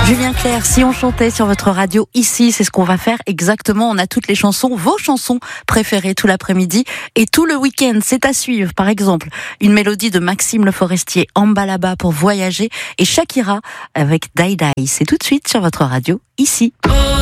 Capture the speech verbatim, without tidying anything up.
Julien Clerc, si on chantait sur votre radio ici, c'est ce qu'on va faire exactement. On a toutes les chansons, vos chansons préférées tout l'après-midi et tout le week-end. C'est à suivre. Par exemple, une mélodie de Maxime Le Forestier, Ambalaba pour voyager et Shakira avec Dai Dai. C'est tout de suite sur votre radio ici.